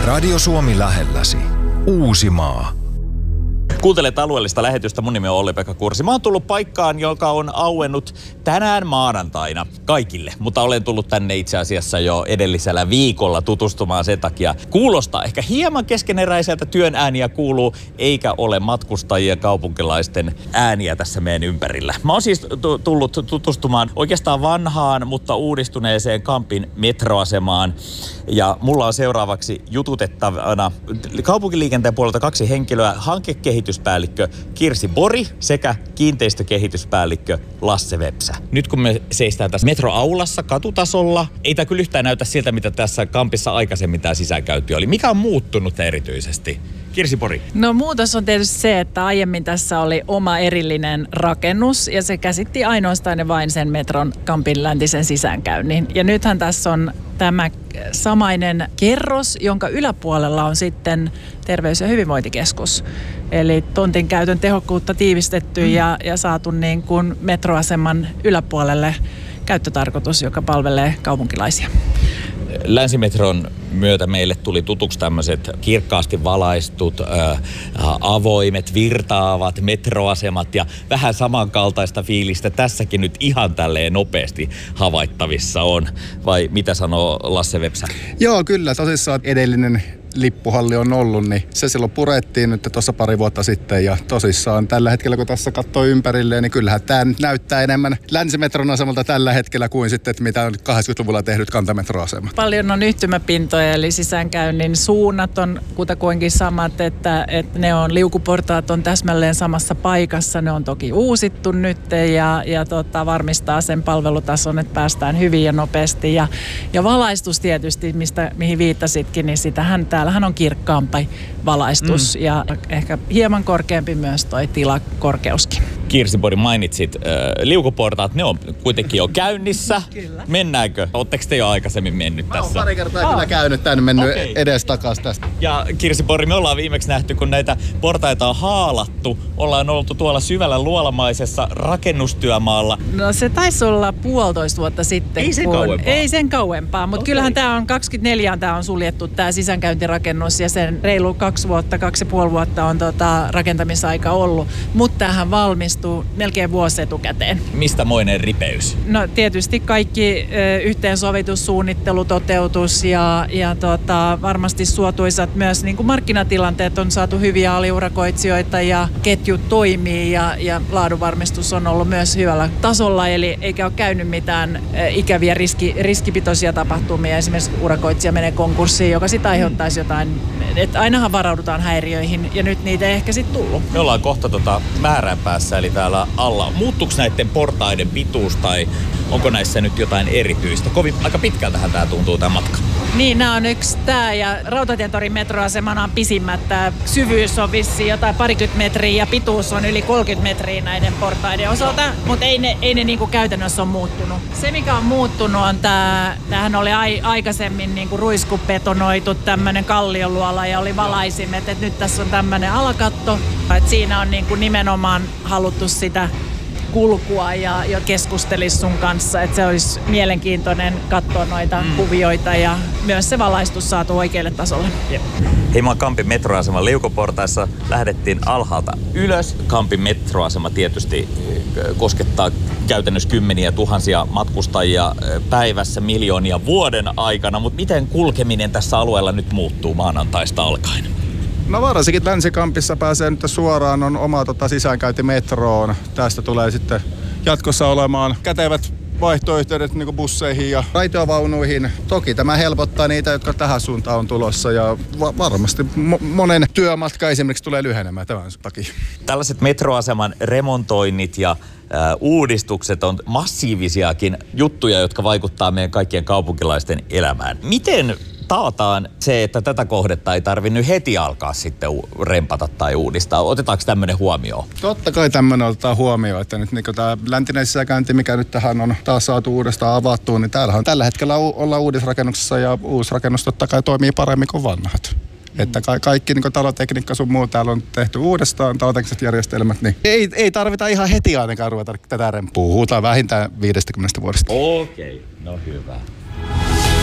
Radio Suomi lähelläsi. Uusimaa. Kuuntelet alueellista lähetystä. Mun nimi on Olli-Pekka Kursi. Mä oon tullut paikkaan, joka on auennut tänään maanantaina kaikille. Mutta olen tullut tänne itse asiassa jo edellisellä viikolla tutustumaan sen takia. Kuulostaa ehkä hieman keskeneräiseltä, työn ääniä kuuluu, eikä ole matkustajien kaupunkilaisten ääniä tässä meidän ympärillä. Mä oon siis tullut tutustumaan oikeastaan vanhaan, mutta uudistuneeseen Kampin metroasemaan. Ja mulla on seuraavaksi jututettavana kaupunkiliikenteen puolelta 2 henkilöä, hankekehityspäällikkö Kirsi Bori sekä kiinteistökehityspäällikkö Lasse Vepsä. Nyt kun me seistään tässä metroaulassa katutasolla, ei tää kyllä yhtään näytä siltä, mitä tässä Kampissa aikaisemmin tää sisäänkäynti oli. Mikä on muuttunut erityisesti? Kirsi Bori. No muutos on tietysti se, että aiemmin tässä oli oma erillinen rakennus ja se käsitti ainoastaan vain sen metron Kampin läntisen sisäänkäynnin. Ja nythän tässä on tämä samainen kerros, jonka yläpuolella on sitten terveys- ja hyvinvointikeskus. Eli tontin käytön tehokkuutta tiivistetty ja saatu niin kuin metroaseman yläpuolelle käyttötarkoitus, joka palvelee kaupunkilaisia. Länsimetron myötä meille tuli tutuksi tämmöiset kirkkaasti valaistut, avoimet, virtaavat metroasemat ja vähän samankaltaista fiilistä tässäkin nyt ihan tälleen nopeasti havaittavissa on. Vai mitä sanoo Lasse Vepsä? Joo, kyllä. Tosissaan edellinen lippuhalli on ollut, niin se silloin purettiin nyt tuossa pari vuotta sitten ja tosissaan tällä hetkellä kun tässä katsoo ympärilleen, niin kyllähän tämä näyttää enemmän länsimetron asemalta tällä hetkellä kuin sitten, että mitä on 80-luvulla tehdyt kantametroasema. Paljon on yhtymäpintoja, eli sisäänkäynnin suunnat on kutakuinkin samat, että ne on liukuportaat on täsmälleen samassa paikassa, ne on toki uusittu nyt ja varmistaa sen palvelutason, että päästään hyvin ja nopeasti ja valaistus tietysti, mihin viittasitkin, niin täällähän on kirkkaampi valaistus ja ehkä hieman korkeampi myös toi tilakorkeuskin. Kirsi Bori, mainitsit liukuportaat, ne on kuitenkin jo käynnissä. Kyllä. Mennäänkö? Oletteko te jo aikaisemmin mennyt tässä? Mä oon pari kertaa kyllä käynyt tänne, mennyt edes takas tästä. Ja Kirsi Bori, me ollaan viimeksi nähty, kun näitä portaita on haalattu. Ollaan oltu tuolla syvällä luolamaisessa rakennustyömaalla. No se taisi olla 1,5 vuotta sitten. Ei sen kauempaa. Ei sen kauempaa, mutta kyllähän tämä on 24 tää on suljettu tämä sisäänkäyntirakennus ja sen reilu 2,5 vuotta on rakentamisaika ollut. Mutta tämähän valmistuu melkein vuosi etukäteen. Mistä moinen ripeys? No tietysti kaikki yhteensovitus, suunnittelu, toteutus ja varmasti suotuisat myös niin kuin markkinatilanteet on saatu hyviä aliurakoitsijoita ja ketjut toimii ja laadunvarmistus on ollut myös hyvällä tasolla. Eli eikä ole käynyt mitään ikäviä riskipitoisia tapahtumia. Esimerkiksi urakoitsija menee konkurssiin, joka sitten aiheuttaisi jotain. Että ainahan varaudutaan häiriöihin ja nyt niitä ei ehkä sitten tullut. Me ollaan kohta määränpäässä eli täällä alla. Muuttuuko näiden portaiden pituus tai onko näissä nyt jotain erityistä? Aika pitkältähän tää tuntuu tää matka. Niin, nämä on yksi tää ja Rautatientorin metroasemana on pisimmät. Tää syvyys on vissiin jotain 20 metriä ja pituus on yli 30 metriä näiden portaiden osalta, mutta ei ne niinku käytännössä ole muuttunut. Se mikä on muuttunut on tämähän oli aikaisemmin niinku ruiskupetonoitu tämmönen kallioluola ja oli valaisimet, että nyt tässä on tämmönen alakatto. Et siinä on niinku nimenomaan haluttu sitä kulkua ja keskustelisi sun kanssa, että se olisi mielenkiintoinen katsoa noita kuvioita ja myös se valaistus saatu oikealle tasolle. Yep. Hei, mä oon Kampin metroaseman liukuportaissa. Lähdettiin alhaalta ylös. Kampin metroasema tietysti koskettaa käytännössä kymmeniä tuhansia matkustajia päivässä, miljoonia vuoden aikana, mutta miten kulkeminen tässä alueella nyt muuttuu maanantaista alkaen? No varsinkin Länsikampissa pääsee nyt suoraan, on oma sisäänkäynti metroon. Tästä tulee sitten jatkossa olemaan kätevät vaihtoyhteydet niin kuin busseihin ja raitiovaunuihin. Toki tämä helpottaa niitä, jotka tähän suuntaan on tulossa ja varmasti monen työmatka esimerkiksi tulee lyhenemään tämän takia. Tällaiset metroaseman remontoinnit ja uudistukset on massiivisiakin juttuja, jotka vaikuttaa meidän kaikkien kaupunkilaisten elämään. Miten taataan se, että tätä kohdetta ei tarvinnut heti alkaa sitten rempata tai uudistaa? Otetaanko tämmöinen huomioon? Totta kai tämmöinen otetaan huomioon, että nyt niin tämä läntinen sisäkäynti, mikä nyt tähän on taas saatu uudestaan avattua, niin täällähän tällä hetkellä ollaan uudisrakennuksessa ja uusi rakennus totta kai toimii paremmin kuin vanhat. Että kaikki niin talotekniikka sun muu täällä on tehty uudestaan, talotekniset järjestelmät, niin ei tarvita ihan heti ainakaan ruveta tätä remppua. Huutaan vähintään 50 vuodesta. Okei, no hyvä.